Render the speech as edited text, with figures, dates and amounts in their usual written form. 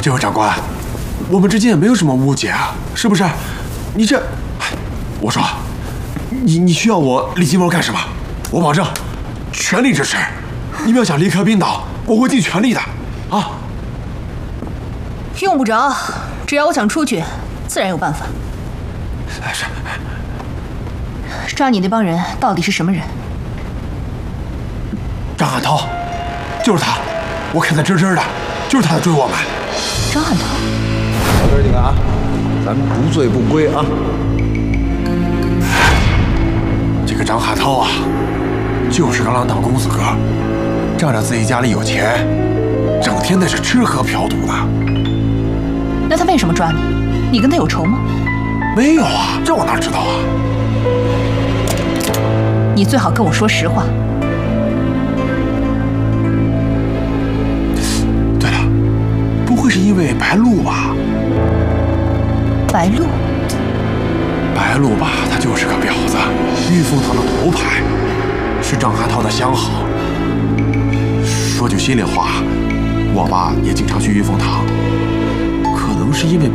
这位长官，我们之间也没有什么误解啊，是不是？你这，我说，你需要我李金毛干什么？我保证，全力支持。你们要想离开冰岛，我会尽全力的，啊！ 用不着，只要我想出去，自然有办法。 是。 抓你那帮人到底是什么人？ 张汉涛，就是他，我看得真真的，就是他在追我们。 张汉涛， 小哥几个啊，咱不醉不归啊！ 这个张汉涛啊，就是个浪荡公子哥，仗着自己家里有钱，整天那是吃喝嫖赌的。 那他为什么抓你？你跟他有仇吗？ 没有啊，这我哪知道啊？ 你最好跟我说实话。 对了，不会是因为白露吧？ 白露？ 白露吧，她就是个婊子，玉凤堂的头牌，是张汉涛的相好。说句心里话，我吧也经常去玉凤堂，可能是因为